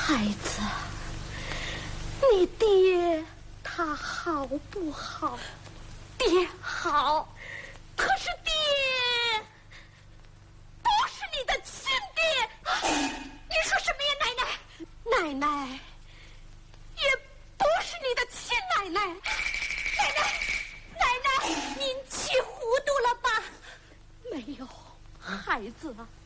孩子，你爹他好不好？ 爹好，可是爹不是你的亲爹。你说什么呀，奶奶？ 奶奶也不是你的亲奶奶。奶奶，您气糊涂了吧？ 没有，孩子啊，